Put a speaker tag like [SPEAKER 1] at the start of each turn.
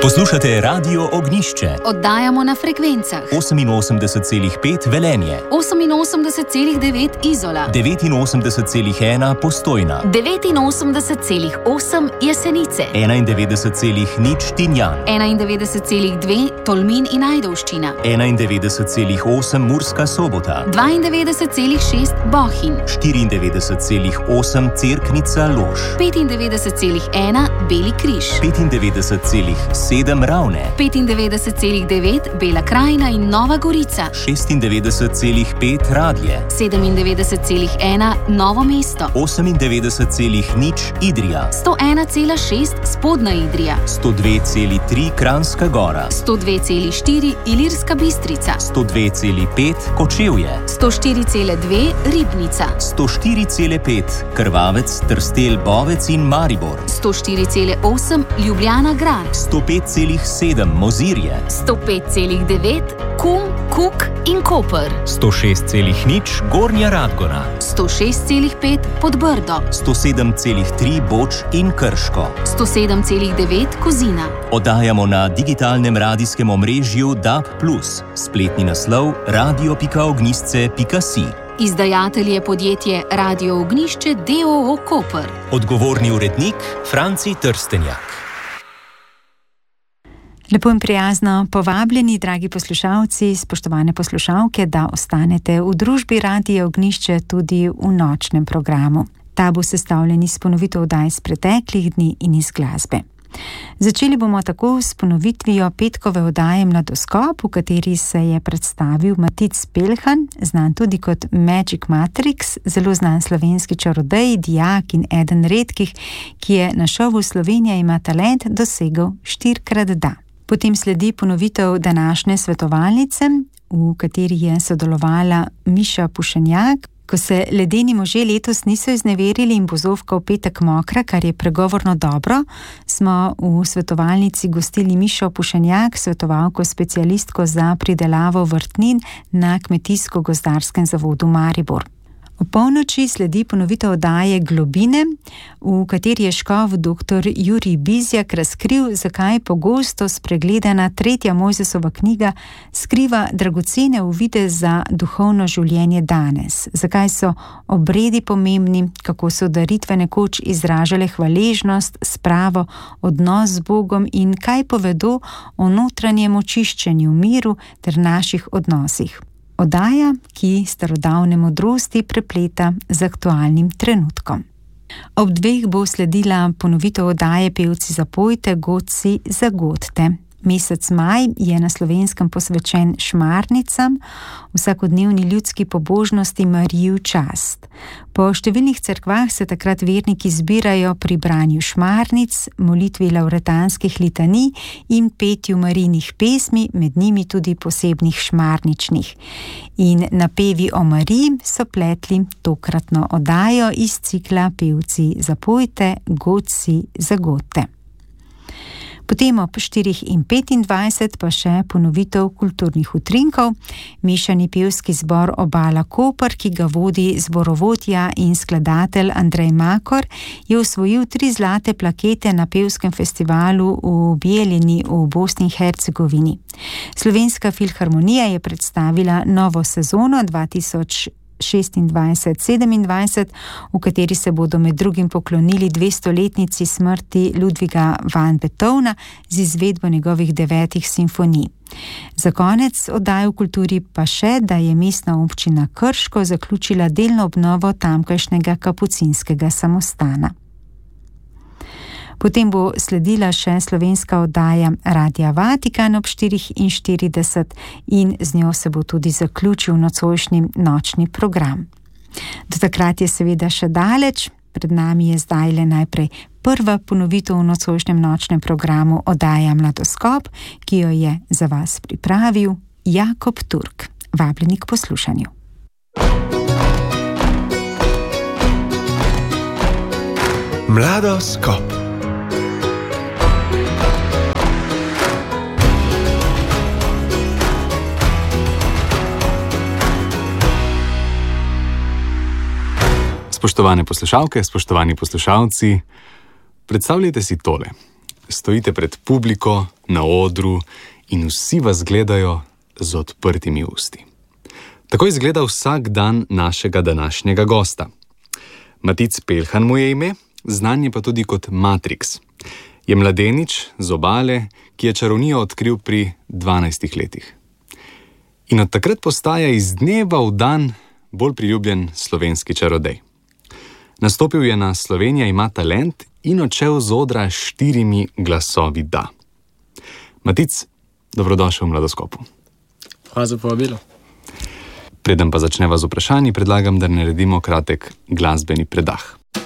[SPEAKER 1] Poslušate Radio Ognišče.
[SPEAKER 2] Oddajamo na frekvencah
[SPEAKER 1] 88,5 Velenje,
[SPEAKER 2] 88,9 Izola,
[SPEAKER 1] 89,1 Postojna,
[SPEAKER 2] 89,8 Jesenice,
[SPEAKER 1] 91,0 Tinjan,
[SPEAKER 2] 91,2 Tolmin in Ajdovščina,
[SPEAKER 1] 91,8 Murska Sobota,
[SPEAKER 2] 92,6 Bohinj,
[SPEAKER 1] 94,8 Cerknica Lož,
[SPEAKER 2] 95,1 Beli križ,
[SPEAKER 1] 95,7 Ravne,
[SPEAKER 2] 95,9 Bela krajina in Nova Gorica,
[SPEAKER 1] 96,5 Radlje,
[SPEAKER 2] 97,1 Novo mesto,
[SPEAKER 1] 98,0 Idrija,
[SPEAKER 2] 101,6 Spodnja Idrija,
[SPEAKER 1] 102,3 Kranjska Gora,
[SPEAKER 2] 102,4 Ilirska Bistrica,
[SPEAKER 1] 102,5 Kočevje,
[SPEAKER 2] 104,2 Ribnica,
[SPEAKER 1] 104,5 Krvavec, Trstelj, Bovec in Maribor,
[SPEAKER 2] 104,8 Ljubljana grad,
[SPEAKER 1] 105,7 Mozirje,
[SPEAKER 2] 105,9 Kum, Kuk in Koper,
[SPEAKER 1] 106,0 Gornja Radgona,
[SPEAKER 2] 106,5 Podbrdo,
[SPEAKER 1] 107,3 Boč in Krško,
[SPEAKER 2] 107,9 Kozina.
[SPEAKER 1] Oddajamo na digitalnem radijskem omrežju DAB+, spletni naslov radio.ognisce.si.
[SPEAKER 2] Izdajatelj je podjetje Radio Ognišče d.o.o. Koper.
[SPEAKER 1] Odgovorni urednik Franci Trstenjak.
[SPEAKER 3] Lepo in prijazno povabljeni, dragi poslušalci, spoštovane poslušalke, da ostanete v družbi Radia Ognišče tudi v nočnem programu. Ta bo sestavljen iz ponovitev oddaj iz preteklih dni in iz glasbe. Začeli bomo tako s ponovitvijo petkove oddaje Mladoskop, v kateri se je predstavil Matic Pelhan, znan tudi kot Magic Matrix, zelo znan slovenski čarodej, dijak in eden redkih, ki je na šovu Slovenija ima talent dosegel 4x da. Potem sledi ponovitev današnje svetovalnice, v kateri je sodelovala Miša Pušenjak. Ko se ledeni možje letos niso izneverili in bo zofka v petek mokra, kar je pregovorno dobro, smo v svetovalnici gostili Mišo Pušenjak, svetovalko specialistko za pridelavo vrtnin na Kmetijsko-gozdarskem zavodu Maribor. O polnoči sledi ponovitev oddaje Globine, v kateri je škof dr. Jurij Bizjak razkril, zakaj pogosto spregledana 3. Mojzesova knjiga skriva dragocene uvide za duhovno življenje danes. Zakaj so obredi pomembni, kako so daritve nekoč izražale hvaležnost, spravo, odnos z Bogom in kaj povedo o notranjem očiščenju, miru ter naših odnosih. Oddaja, ki starodavne modrosti prepleta z aktualnim trenutkom. Ob 2 bo sledila ponovitev oddaje Pevci zapojte, godci zagodte. Mesec maj je na Slovenskem posvečen šmarnicam, vsakodnevni ljudski pobožnosti Mariji v čast. Po številnih cerkvah se takrat verniki zbirajo pri branju šmarnic, molitvi lavretanskih litanij in petju Marijinih pesmi, med njimi tudi posebnih šmarničnih. In napevi o Mariji so pletli tokratno oddajo iz cikla Pevci zapojte, godci zagodte. Potem ob 4:25 pa še ponovitev kulturnih utrinkov. Mešani pevski zbor Obala Koper, ki ga vodi zborovodja in skladatelj Andrej Makor, je osvojil 3 zlate plakete na pevskem festivalu v Bijeljini v Bosni in Hercegovini. Slovenska filharmonija je predstavila novo sezono 2026-27, v kateri se bodo med drugim poklonili 200-letnici smrti Ludviga van Beethovna z izvedbo njegovih 9 simfonij. Za konec oddaje v kulturi pa še, da je mestna občina Krško zaključila delno obnovo tamkajšnjega kapucinskega samostana. Potem bo sledila še slovenska oddaja Radia Vatikan ob 4:40 in z njo se bo tudi zaključil nocojšnji nočni program. Do takrat je seveda še daleč, pred nami je zdaj le najprej prva ponovitev v nocojšnjem nočnem programu oddaja Mladoskop, ki jo je za vas pripravil Jakob Turk. Vabljeni k poslušanju.
[SPEAKER 4] Mladoskop.
[SPEAKER 5] Spoštovane poslušalke, spoštovani poslušalci, predstavljajte si tole.
[SPEAKER 4] stojite pred publiko, na odru in vsi vas gledajo z odprtimi usti. Tako izgleda vsak dan našega današnjega gosta. Matic Peljhan mu je ime, znan je pa tudi kot Matrix. Je mladenič z Obale, ki je čarovnijo odkril pri 12 letih. In od takrat postaja iz dneva v dan bolj priljubljen slovenski čarodej. Nastopil je na Slovenija ima talent in odšel z odra 4 glasovi da. Matic, dobrodošel v Mladoskopu.
[SPEAKER 5] Hvala za povabilo.
[SPEAKER 4] Preden pa začneva z vprašanji, predlagam, da naredimo kratek glasbeni predah.